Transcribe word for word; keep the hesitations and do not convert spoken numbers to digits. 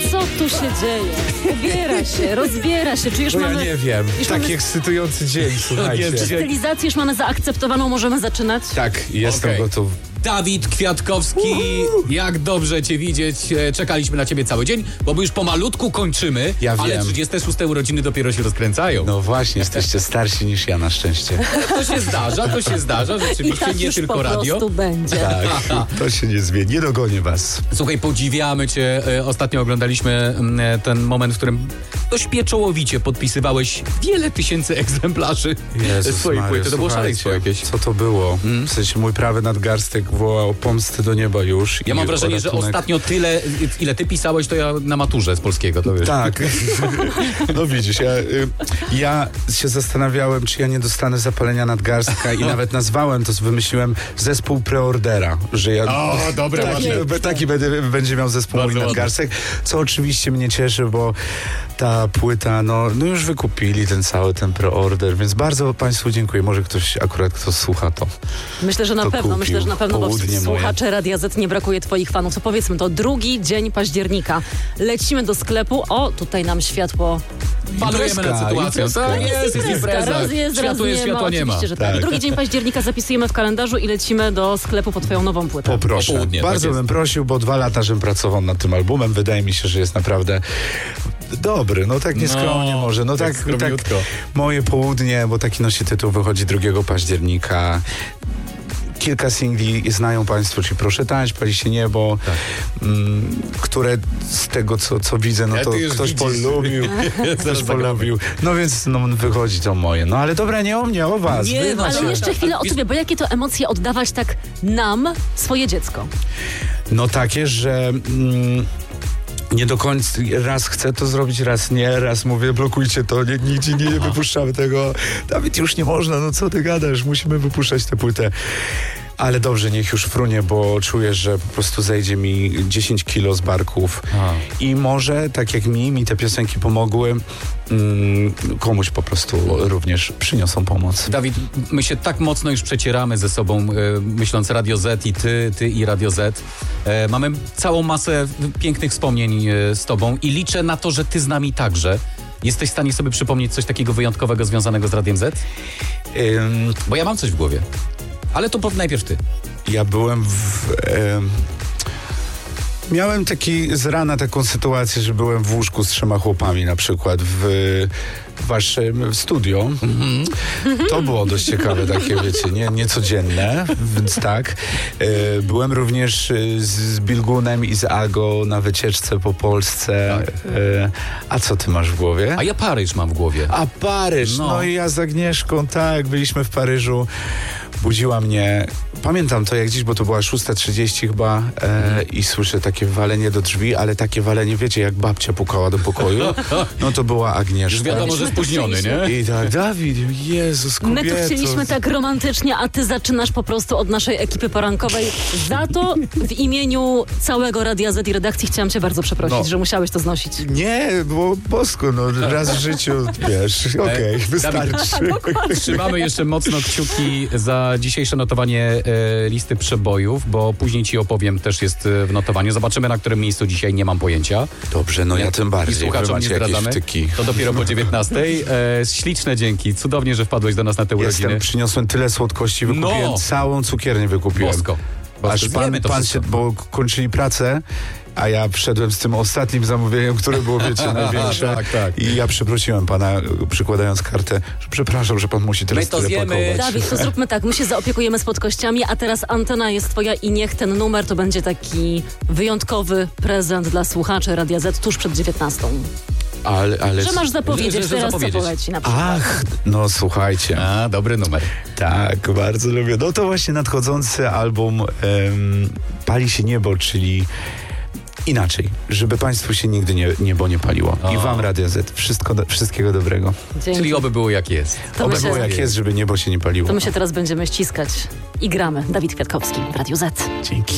Co tu się dzieje? Ubiera się, rozbiera się. Czy już No mamy... ja nie wiem. Już Tak mamy... ekscytujący dzień, słuchajcie. Czy stylizację już mamy zaakceptowaną? Możemy zaczynać? Tak, jestem Okej. gotów. Dawid Kwiatkowski, jak dobrze cię widzieć. E, Czekaliśmy na ciebie cały dzień, bo my już pomalutku kończymy, Ja ale wiem. trzydzieste szóste urodziny dopiero się rozkręcają. No właśnie, jesteście starsi niż ja na szczęście. To się zdarza, to się zdarza, I rzeczywiście, tak nie już tylko po radio. prostu będzie. Tak, to się nie zmieni. Nie dogonię was. Słuchaj, podziwiamy cię. E, Ostatnio oglądaliśmy mm, e, ten moment, w którym dość pieczołowicie podpisywałeś wiele tysięcy egzemplarzy swojej Maria, płyty. To było słuchajcie, szaleństwo jakieś. Co to było? W sensie mój prawy nadgarstek wołał pomstę do nieba już. Ja i mam wrażenie, o że ratunek. ostatnio tyle, ile ty pisałeś, to ja na maturze z polskiego, to wiesz. Tak. No widzisz, ja, y, ja się zastanawiałem, czy ja nie dostanę zapalenia nadgarstka i nawet nazwałem to, wymyśliłem zespół preordera, że ja... O, dobre, taki, ładne. taki będę, będzie miał zespół Bardzo mój nadgarstek, co oczywiście mnie cieszy, bo ta płyta, no, no już wykupili ten cały ten preorder, więc bardzo Państwu dziękuję. Może ktoś akurat, kto słucha to. Myślę, że na To pewno, kupił myślę, że na pewno, bo południe słuchacze Radia Z nie brakuje twoich fanów. To powiedzmy, to drugi dzień października. Lecimy do sklepu. O, tutaj nam światło... Panujemy nad Imprezka, sytuacją. imprezka. Tak, jest, jest impreza. Raz jest, raz Światło jest, nie ma. światła nie ma. Oczywiście, że tak. Tak. Drugi dzień października zapisujemy w kalendarzu i lecimy do sklepu po twoją nową płytę. Poproszę. Popołudnie, Bardzo tak bym jest. prosił, bo dwa lata, żebym pracował nad tym albumem. Wydaje mi się, że jest naprawdę dobry. No tak nieskromnie No, może. No tak tak, tak skromniutko. moje południe, bo taki nosi tytuł, wychodzi drugiego października. Kilka singli znają Państwo, czyli Proszę tańcz, Pali się niebo, Tak. mm, które z tego, co, co widzę, no Ja to ty już ktoś widzisz. polubił. Zaraz Ktoś zagramy. polubił. No więc no, wychodzi to moje. No ale dobra, nie o mnie, o was. Nie, Wy no, macie- Ale jeszcze chwilę o tobie, bo jakie to emocje oddawać tak nam, swoje dziecko? No takie, że mm, nie do końca, raz chcę to zrobić, raz nie, raz mówię, blokujcie to, nie, nigdzie nie, nie wypuszczamy tego. Dawid, już nie można, no co ty gadasz, musimy wypuszczać tę płytę. Ale dobrze, niech już frunie, bo czuję, że po prostu zejdzie mi dziesięć kilo z barków. A. I może, tak jak mi, mi te piosenki pomogły, mm, komuś po prostu również przyniosą pomoc. Dawid, my się tak mocno już przecieramy ze sobą, e, myśląc Radio Z i ty, ty i Radio Z. E, mamy całą masę pięknych wspomnień e, z tobą i liczę na to, że ty z nami także. Jesteś w stanie sobie przypomnieć coś takiego wyjątkowego związanego z Radiem Z? Ym, Bo ja mam coś w głowie. Ale to pow- najpierw ty. Ja byłem w... em, miałem taki z rana taką sytuację, że byłem w łóżku z trzema chłopami na przykład w, w waszym studio. To było dość ciekawe takie, wiecie, nie, niecodzienne, więc tak. E, byłem również e, z Bilgunem i z Ago na wycieczce po Polsce. E, a co ty masz w głowie? A ja Paryż mam w głowie. A Paryż, no. No. i ja z Agnieszką, tak, byliśmy w Paryżu. Budziła mnie, pamiętam to jak dziś, bo to była szósta trzydzieści chyba e, i słyszę takie walenie do drzwi, ale takie walenie, wiecie, jak babcia pukała do pokoju. No to była Agnieszka. Już wiadomo, że spóźniony, nie? I tak, Dawid, Jezus, My kobieto. tu chcieliśmy tak romantycznie, a ty zaczynasz po prostu od naszej ekipy porankowej. Za to w imieniu całego Radia Z i redakcji chciałam cię bardzo przeprosić, No. że musiałeś to znosić. Nie, było bosko, no raz w życiu, wiesz, okej, wystarczy. Trzymamy jeszcze mocno kciuki za dzisiejsze notowanie e, listy przebojów, bo później ci opowiem, też jest e, w notowaniu. Zobaczymy, na którym miejscu dzisiaj, nie mam pojęcia. Dobrze, no ja tym I bardziej, wy słuchaczom nie macie jakieś zdradzamy. wtyki. To dopiero po dziewiętnastej. E, śliczne dzięki. Cudownie, że wpadłeś do nas na te urodziny. Jestem, przyniosłem tyle słodkości, wykupiłem No. całą cukiernię wykupiłem. Bosko. Bosko. Aż pan, Zjemy to pan wszystko. się, bo kończyli pracę, a ja wszedłem z tym ostatnim zamówieniem, które było, wiecie, największe. Tak, tak. I ja przeprosiłem pana, przykładając kartę, że przepraszam, że pan musi teraz My to tyle zjemy. pakować. Dawid, to zróbmy tak, my się zaopiekujemy słodkościami, a teraz antena jest twoja i niech ten numer to będzie taki wyjątkowy prezent dla słuchaczy Radia Z tuż przed dziewiętnastą. Ale, ale... Że masz zapowiedzieć że- że teraz, zapowiedzieć. co poleci na przykład. Ach, no słuchajcie. A, dobry numer. Tak, bardzo lubię. No to właśnie nadchodzący album em, Pali się niebo, czyli inaczej, żeby państwu się nigdy nie, niebo nie paliło. I O. wam Radio Z. Wszystko, do, wszystkiego dobrego. Dzięki. Czyli oby było jak jest. To Oby my, było się, jak jest, żeby niebo się nie paliło. to my się teraz będziemy ściskać i gramy. Dawid Kwiatkowski w Radiu Z. Dzięki.